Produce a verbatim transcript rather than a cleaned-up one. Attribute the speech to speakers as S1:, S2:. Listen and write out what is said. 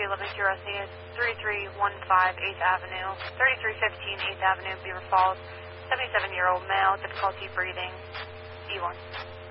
S1: eleven Q R S is three three one five eighth Avenue, thirty-three fifteen eighth Avenue, Beaver Falls, seventy-seven-year-old male, difficulty breathing, E one.